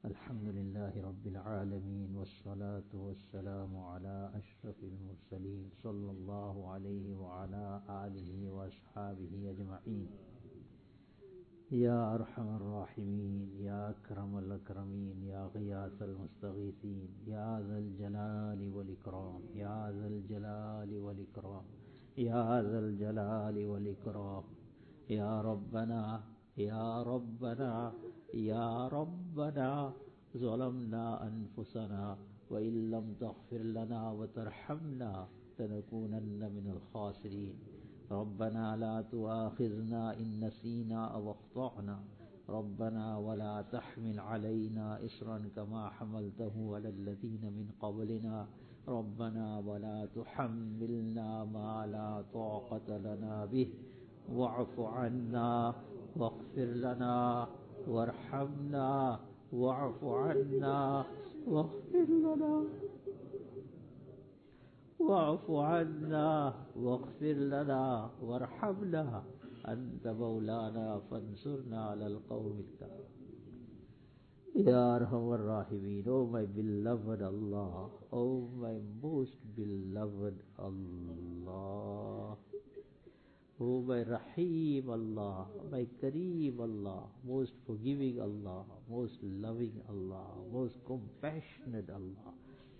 अल्हम्दुलिल्लाहि रब्बिल आलमीन वस्सलातु वस्सलामु अला अशरफिल मुरसलीन सल्लल्लाहु अलैहि व अला आलिहि व अस्हाबिहि अजमईन। या अरहमर राहिमीन, या अकरमल अकरमीन, या गियासल मुस्तगीसीन, या ज़ल जलाली वल इकराम, या ज़ल जलाली वल इकराम, या ज़ल जलाली वल इकराम। या रब्बना या रब्बना या रब्बना ज़लमना अनफुसना व इल्लम तग़फिर लना व तरहमना लनकूनन्न मिनल खासिरीन। रब्बना ला तुआखिज़ना इन नसीना अव अख़्तअना रब्बना वला तहमिल अलैना इस्रन कमा हमलतहु अलल लज़ीना मिन क़ब्लिना रब्बना वला तुहम्मिलना मा ला ताक़त लना बिहि वअफ़ु अन्ना वग़फ़िर लना वरहमना वअफ़ु अन्ना वग़फ़िर लना वअफ़ु अन्ना वग़फ़िर लना वरहमना अंत मौलाना फंसुरना अलल क़ौमिल काफ़िरीन। या अरहमर राहिमीन, oh my beloved Allah, O my most beloved Allah, O my Rahim Allah, my Kareem Allah, most forgiving Allah, most loving Allah, most compassionate Allah,